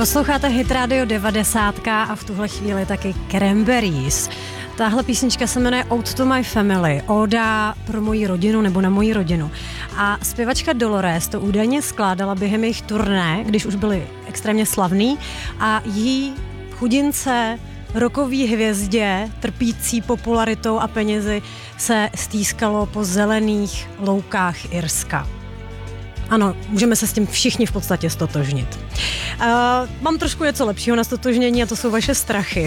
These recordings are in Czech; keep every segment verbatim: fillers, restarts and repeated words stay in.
Posloucháte Hit Radio devadesát a v tuhle chvíli taky Cranberries. Tahle písnička se jmenuje Ode to My Family, óda pro moji rodinu nebo na moji rodinu. A zpěvačka Dolores to údajně skládala během jejich turné, když už byli extrémně slavný, a jí chudince, rockový hvězdě, trpící popularitou a penězi, se stýskalo po zelených loukách Irska. Ano, můžeme se s tím všichni v podstatě stotožnit. Uh, mám trošku něco lepšího na stotožnění a to jsou vaše strachy.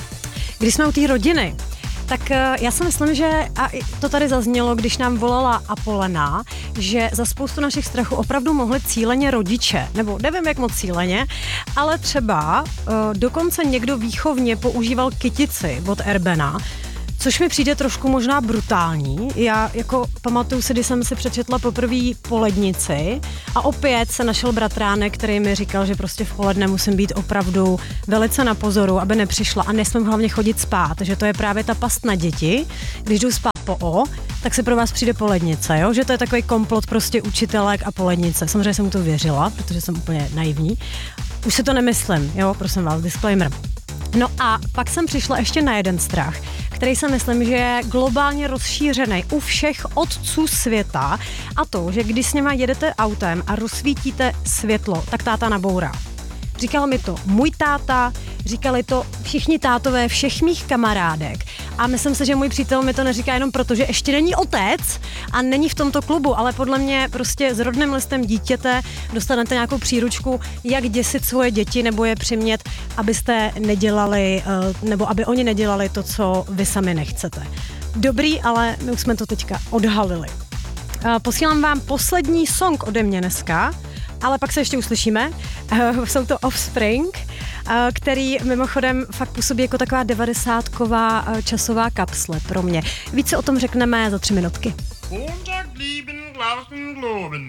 Když jsme u té rodiny, tak uh, já si myslím, že, a to tady zaznělo, když nám volala Apolena, že za spoustu našich strachů opravdu mohli cíleně rodiče, nebo nevím jak moc cíleně, ale třeba uh, dokonce někdo výchovně používal kytici od Erbena, což mi přijde trošku možná brutální. Já jako pamatuju si, když jsem si přečetla poprvé Polednici a opět se našel bratránek, který mi říkal, že prostě v poledne musím být opravdu velice na pozoru, aby nepřišla a nesmím hlavně chodit spát, že to je právě ta past na děti. Když jdu spát po O, tak se pro vás přijde Polednice, jo? Že to je takový komplot prostě učitelek a Polednice. Samozřejmě jsem mu to věřila, protože jsem úplně naivní. Už si to nemyslím, jo, prosím vás, disclaimer. No a pak jsem přišla ještě na jeden strach, který si myslím, že je globálně rozšířený u všech otců světa, a to, že když s něma jedete autem a rozsvítíte světlo, tak táta nabourá. Říkal mi to můj táta, říkali to všichni tátové všech mých kamarádek a myslím si, že můj přítel mi to neříká jenom proto, že ještě není otec a není v tomto klubu, ale podle mě prostě s rodným listem dítěte dostanete nějakou příručku, jak děsit svoje děti nebo je přimět, abyste nedělali, nebo aby oni nedělali to, co vy sami nechcete. Dobrý, ale my už jsme to teďka odhalili. Posílám vám poslední song ode mě dneska, ale pak se ještě uslyšíme. Uh, jsou to Offspring, uh, který mimochodem fakt působí jako taková devadesátková uh, časová kapsle pro mě. Více o tom řekneme za tři minutky.